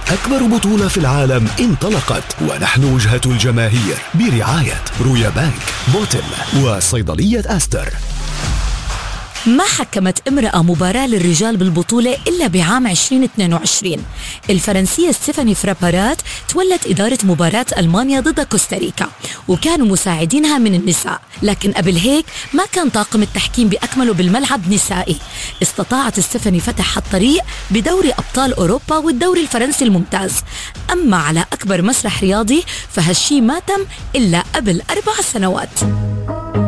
أكبر بطولة في العالم انطلقت، ونحن وجهة الجماهير برعاية رويا بانك، بوتل، وصيدلية أستر. ما حكمت امرأة مباراة للرجال بالبطولة إلا بعام 2022. الفرنسية ستيفاني فرابارات تولت إدارة مباراة ألمانيا ضد كوستاريكا، وكانوا مساعدينها من النساء، لكن قبل هيك ما كان طاقم التحكيم بأكمله بالملعب نسائي. استطاعت ستيفاني فتح الطريق بدوري أبطال أوروبا والدوري الفرنسي الممتاز. أما على أكبر مسرح رياضي فهالشي ما تم إلا قبل 4 سنوات.